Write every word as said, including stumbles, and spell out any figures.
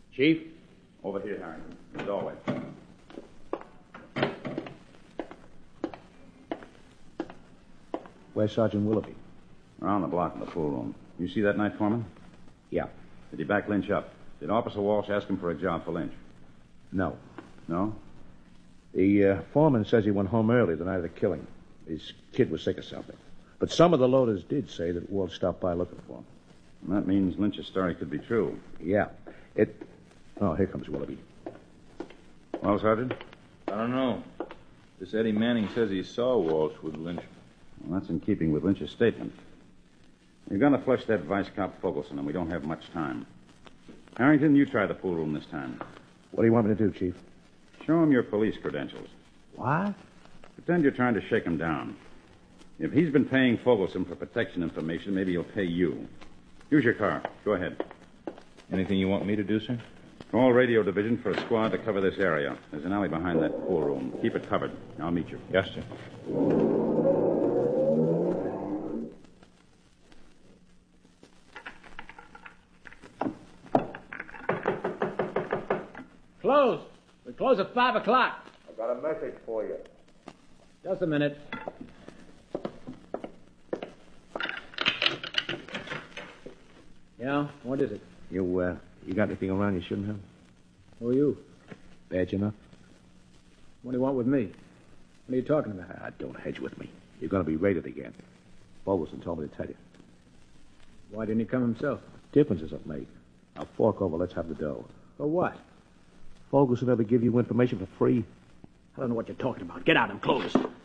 Chief? Over here, Harrington. The doorway. Where's Sergeant Willoughby? Around the block in the pool room. You see that night, Foreman? Yeah. Did he back Lynch up? Did Officer Walsh ask him for a job for Lynch? No. No? The uh, foreman says he went home early the night of the killing. His kid was sick or something. But some of the loaders did say that Walt stopped by looking for him. And that means Lynch's story could be true. Yeah. It... Oh, here comes Willoughby. Well, Sergeant? I don't know. This Eddie Manning says he saw Walsh with Lynch. Well, that's in keeping with Lynch's statement. You're going to flush that vice cop Fogelson, and we don't have much time. Harrington, you try the pool room this time. What do you want me to do, Chief? Show him your police credentials. What? Pretend you're trying to shake him down. If he's been paying Fogelson for protection information, maybe he'll pay you. Use your car. Go ahead. Anything you want me to do, sir? Call radio division for a squad to cover this area. There's an alley behind that pool room. Keep it covered. I'll meet you. Yes, sir. Close. We close at five o'clock. I've got a message for you. Just a minute. Yeah? What is it? You, uh, you got anything around you shouldn't have? Who are you? Badge enough? What do you want with me? What are you talking about? Ah, don't hedge with me. You're going to be raided again. Fogelson told me to tell you. Why didn't he come himself? Difference isn't made. Now fork over. Let's have the dough. For what? Fogelson ever give you information for free? I don't know what you're talking about. Get out and close.